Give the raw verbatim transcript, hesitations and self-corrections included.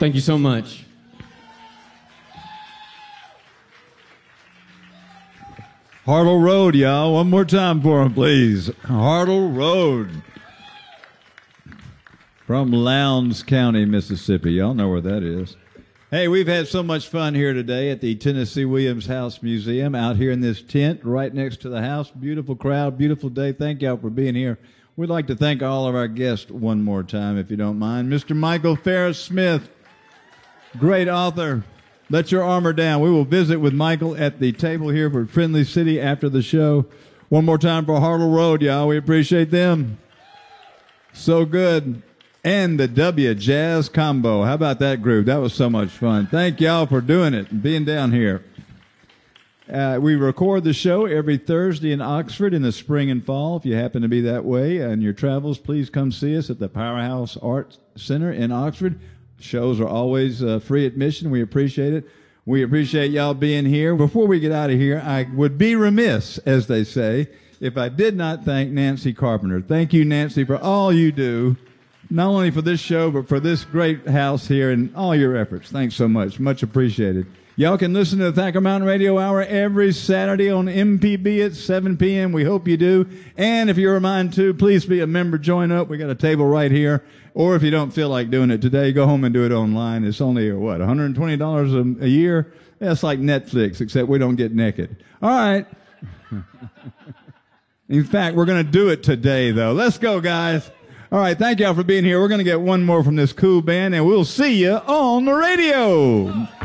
Thank you so much. Hartle Road, y'all. One more time for him, please. Hartle Road. From Lowndes County, Mississippi. Y'all know where that is. Hey, we've had so much fun here today at the Tennessee Williams House Museum, out here in this tent right next to the house. Beautiful crowd, beautiful day. Thank y'all for being here. We'd like to thank all of our guests one more time, if you don't mind. Mister Michael Farris Smith, great author. Let Your Armor Down. We will visit with Michael at the table here for Friendly City after the show. One more time for Hartle Road, y'all. We appreciate them. So good. And the W Jazz Combo. How about that group? That was so much fun. Thank y'all for doing it and being down here. Uh, we record the show every Thursday in Oxford in the spring and fall. If you happen to be that way in your travels, please come see us at the Powerhouse Art Center in Oxford. Shows are always uh, free admission. We appreciate it. We appreciate y'all being here. Before we get out of here, I would be remiss, as they say, if I did not thank Nancy Carpenter. Thank you, Nancy, for all you do, not only for this show, but for this great house here and all your efforts. Thanks so much. Much appreciated. Y'all can listen to the Thacker Mountain Radio Hour every Saturday on M P B at seven p.m. We hope you do. And if you're a mind to, please be a member. Join up. We got a table right here. Or if you don't feel like doing it today, go home and do it online. It's only, what, one hundred twenty dollars a, a year? That's like Netflix, except we don't get naked. All right. In fact, we're going to do it today, though. Let's go, guys. All right, thank y'all for being here. We're going to get one more from this cool band, and we'll see you on the radio.